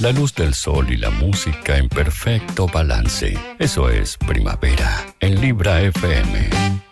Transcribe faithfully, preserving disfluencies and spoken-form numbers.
La luz del sol y la música en perfecto balance. Eso es primavera en Libra F M.